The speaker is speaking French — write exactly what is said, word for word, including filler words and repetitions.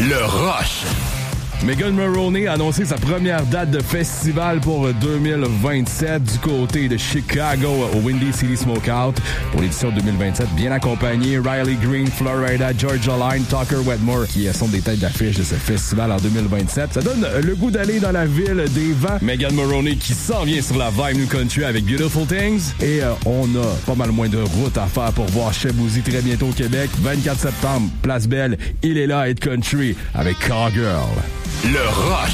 Le Rush. Megan Moroney a annoncé sa première date de festival pour deux mille vingt-sept du côté de Chicago au Windy City Smokeout pour l'édition deux mille vingt-sept, bien accompagné Riley Green, Florida, Georgia Line, Tucker Wetmore qui sont des têtes d'affiche de ce festival en deux mille vingt-sept. Ça donne le goût d'aller dans la ville des vents. Megan Moroney qui s'en vient sur la vibe New Country avec Beautiful Things et euh, on a pas mal moins de route à faire pour voir Shebouzy très bientôt au Québec. vingt-quatre septembre, Place Belle, il est là à être country avec Cowgirl. Le Rush.